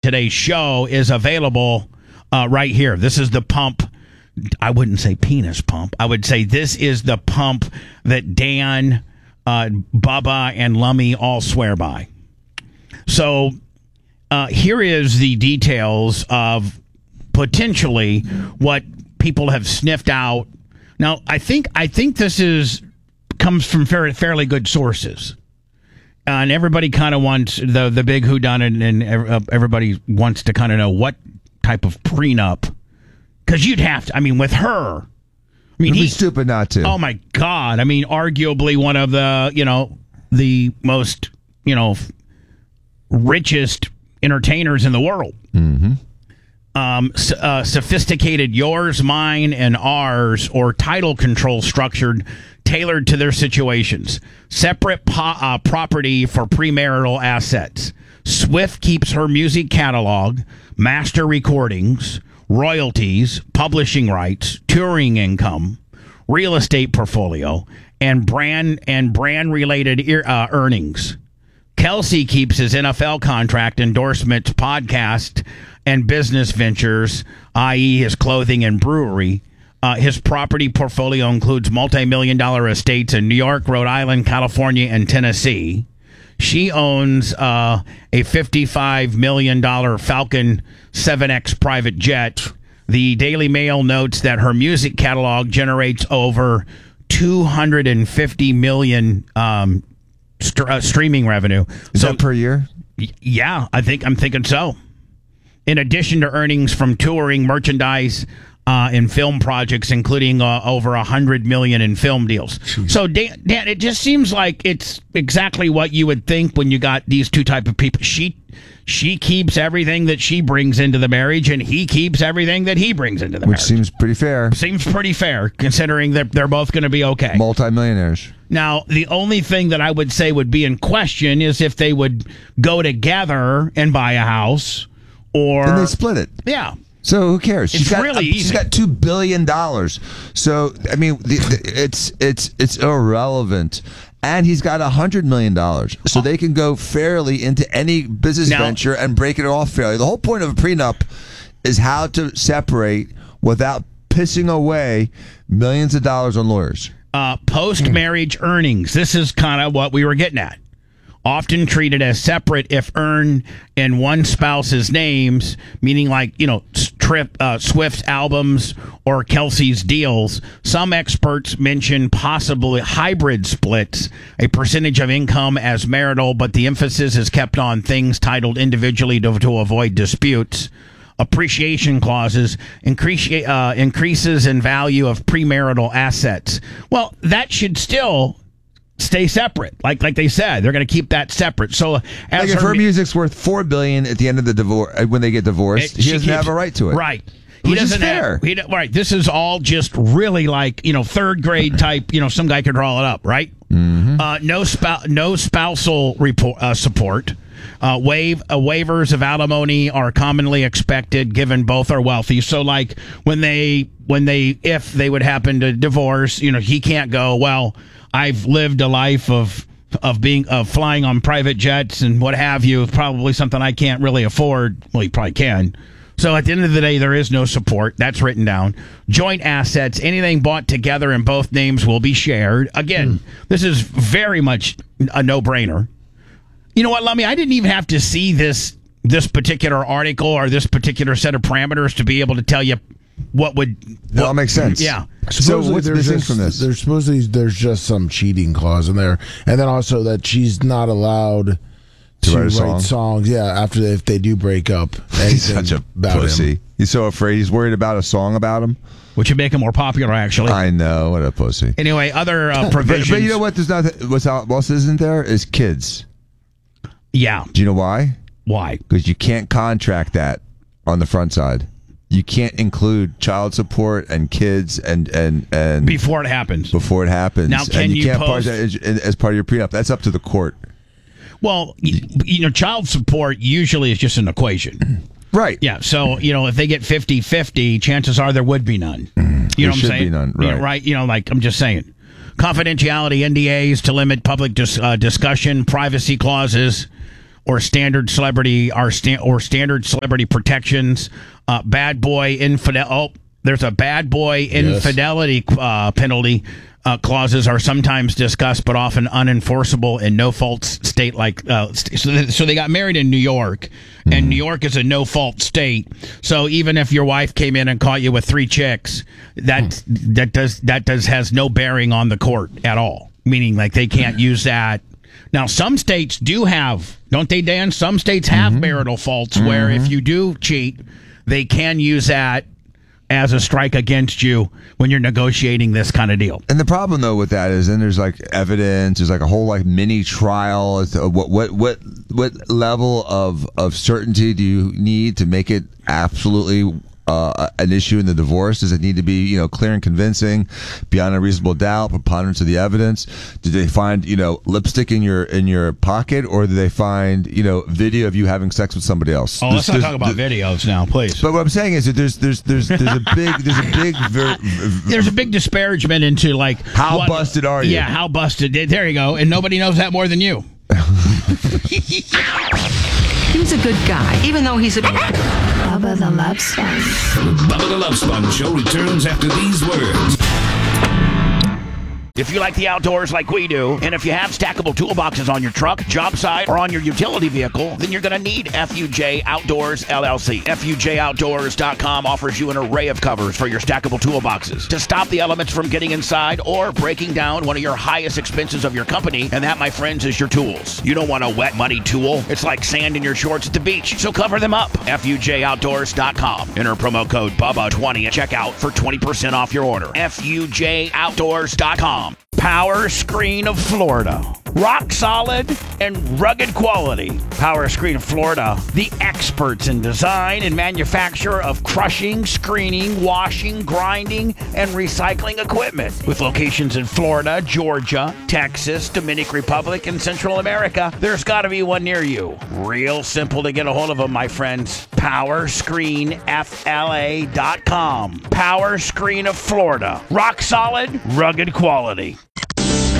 today's show is available right here. This is the pump. I wouldn't say penis pump. I would say this is the pump that Dan, Bubba, and Lummy all swear by. So here is the details of potentially what people have sniffed out. Now, I think this comes from fairly good sources. And everybody kind of wants the big whodunit, and everybody wants to kind of know what type of prenup. Because you'd have to, with her. He's stupid not to. Oh, my God. Arguably one of the most, richest entertainers in the world. Mm-hmm. Sophisticated yours, mine, and ours, or title control structured, tailored to their situations. Separate property for premarital assets. Swift keeps her music catalog, master recordings, royalties, publishing rights, touring income, real estate portfolio, and brand related earnings. Kelsey keeps his NFL contract, endorsements, podcast, and business ventures, i.e. his clothing and brewery. His property portfolio includes multi-million-dollar estates in New York, Rhode Island, California, and Tennessee. She owns a $55 million Falcon 7X private jet. The Daily Mail notes that her music catalog generates over $250 million streaming revenue. Is that per year? Yeah, I'm thinking so. In addition to earnings from touring, merchandise, and film projects, including over $100 million in film deals. Jeez. So, Dan, it just seems like it's exactly what you would think when you got these two type of people. She keeps everything that she brings into the marriage, and he keeps everything that he brings into the marriage. Which seems pretty fair. Seems pretty fair, considering that they're both going to be okay. Multi-millionaires. Now, the only thing that I would say would be in question is if they would go together and buy a house, or... Then they split it. Yeah. So who cares? It's really easy. She's got $2 billion. So it's irrelevant. And he's got $100 million. So they can go fairly into any business venture and break it off fairly. The whole point of a prenup is how to separate without pissing away millions of dollars on lawyers. Post-marriage earnings. This is kind of what we were getting at. Often treated as separate if earned in one spouse's names, meaning like, Swift's albums or Kelsey's deals. Some experts mention possibly hybrid splits, a percentage of income as marital, but the emphasis is kept on things titled individually to avoid disputes. Appreciation clauses, increases in value of premarital assets. Well, that should still stay separate, like they said, they're going to keep that separate. So, as if her music's worth $4 billion at the end of the divorce, when they get divorced, he doesn't have a right to it. Right, he doesn't have. Right, this is all just really like third grade type. Some guy could draw it up, right? Mm-hmm. No spousal support. Waivers of alimony are commonly expected, given both are wealthy. So, like if they would happen to divorce, he can't go, well, I've lived a life of flying on private jets and what have you. Probably something I can't really afford. Well, you probably can. So at the end of the day, there is no support. That's written down. Joint assets, anything bought together in both names will be shared. Again, This is very much a no-brainer. You know what, Lummy? I didn't even have to see this particular article or this particular set of parameters to be able to tell you what all makes sense. Yeah. So what's missing from this? There's just some cheating clause in there, and then also that she's not allowed to write songs. Yeah, after if they do break up. He's such a pussy. Him. He's so afraid. He's worried about a song about him, which would make him more popular. Actually, I know, what a pussy. Anyway, other provisions. But you know what? There's not. What else isn't there? Is kids. Yeah. Do you know why? Why? Because you can't contract that on the front side. You can't include child support and kids and before it happens. Now, you can't part that as part of your prenup. That's up to the court. Well, child support usually is just an equation. Right. Yeah. So, if they get 50-50, chances are there would be none. You know what I'm saying? There should be none. Right. Right. I'm just saying. Confidentiality, NDAs to limit public discussion, privacy clauses. or standard celebrity or standard celebrity protections. Bad boy there's a bad boy infidelity penalty. Clauses are sometimes discussed, but often unenforceable in no-fault state. So they got married in New York, and New York is a no-fault state. So even if your wife came in and caught you with 3 chicks, that has no bearing on the court at all. Meaning, like, they can't use that. Now, some states do have, don't they, Dan? Some states have marital faults where if you do cheat, they can use that as a strike against you when you're negotiating this kind of deal. And the problem though with that is then there's like evidence, there's like a whole like mini trial as to what level of certainty do you need to make it absolutely an issue in the divorce? Does it need to be, clear and convincing, beyond a reasonable doubt, preponderance of the evidence? Did they find, lipstick in your pocket, or did they find, video of you having sex with somebody else? Oh, let's not talk about videos now, please. But what I'm saying is that there's a big disparagement into like how busted are you? Yeah, how busted. There you go. And nobody knows that more than you. He was a good guy, even though he's a... Bubba the Love Sponge. Bubba the Love Sponge Show returns after these words. If you like the outdoors like we do, and if you have stackable toolboxes on your truck, job site, or on your utility vehicle, then you're going to need FUJ Outdoors LLC. FUJOutdoors.com offers you an array of covers for your stackable toolboxes to stop the elements from getting inside or breaking down one of your highest expenses of your company, and that, my friends, is your tools. You don't want a wet, muddy tool. It's like sand in your shorts at the beach, so cover them up. FUJOutdoors.com. Enter promo code BUBBA20 at checkout for 20% off your order. FUJOutdoors.com. Power Screen of Florida. Rock solid and rugged quality. Power Screen of Florida, the experts in design and manufacture of crushing, screening, washing, grinding, and recycling equipment. With locations in Florida, Georgia, Texas, Dominican Republic, and Central America, there's got to be one near you. Real simple to get a hold of them, my friends. PowerscreenFLA.com. Power Screen of Florida. Rock solid, rugged quality.